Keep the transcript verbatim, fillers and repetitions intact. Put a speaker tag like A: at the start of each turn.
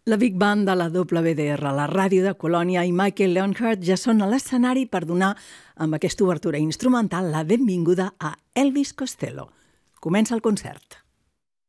A: La Big Band de la W D R, la ràdio de Colònia i Michael Leonhardt ja són a l'escenari per donar, amb aquesta obertura instrumental, la benvinguda a Elvis Costello. Comença el concert.